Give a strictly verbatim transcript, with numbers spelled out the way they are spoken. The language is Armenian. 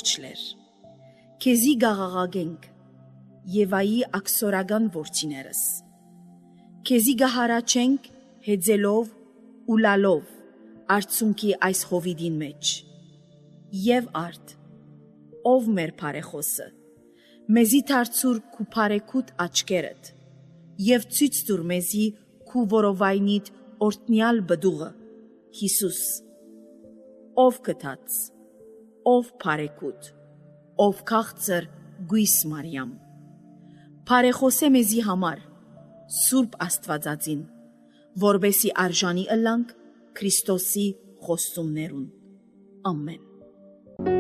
լեր։ Քեզի գաղաղագենք, Եվայի աքսորական որդիներս։ Քեզի գահարաչենք հեծելով ու լալով արցունքի այս հովիդին մեջ։ Եվ արդ, ով մեր բարեխոսը, մեզի դարձուր քու բարեկուտ աչքերդ, եւ ցույց տուր մեզի քու որովայնիդ օրտնյալ բդուղը, Հիսուս, ով կթած, ով բարեկուտ, ով քաղցր գույս Մարիամ, բարեխոսե մեզի համար, Սուրբ Աստվածածին, որբեսի արժանի ըլլանք Քրիստոսի խոստումներուն։ Ամեն։